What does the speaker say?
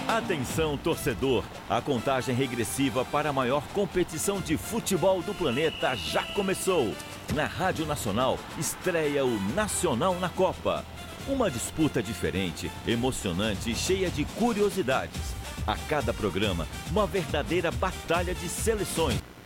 Atenção, torcedor! A contagem regressiva para a maior competição de futebol do planeta já começou. Na Rádio Nacional, estreia o Nacional na Copa. Uma disputa diferente, emocionante e cheia de curiosidades. A cada programa, uma verdadeira batalha de seleções.